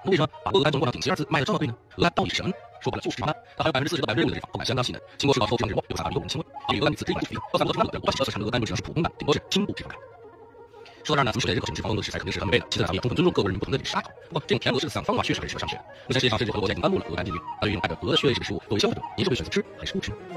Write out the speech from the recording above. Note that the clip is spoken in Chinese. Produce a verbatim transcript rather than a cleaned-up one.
那为什么把鹅肝总共量顶七二次卖的这么贵呢？鹅肝到底是什么呢？说白了就是脂肪肝，它还有百分之四十到百分之六十的脂肪，口感相当细嫩，经过烧烤后脂肪直播，有散发出诱人的腥味。而与鹅肝与此脂肪不肥，到散发出脂肪的我所产的鹅肝就只能是普通肝，顶多是轻度脂肪肝。说到这儿呢，咱们说的这个可食脂肪的食材肯定是很美味的，其次咱们要充分尊重各国人不同的饮食爱好。不过这种填鹅式的饲养方法确实很适合上学。目前世界上甚至有很多国家已经颁布了鹅肝禁令，它对于用带着鹅的血液质的食物作为消费者，您是会选择吃还是不吃？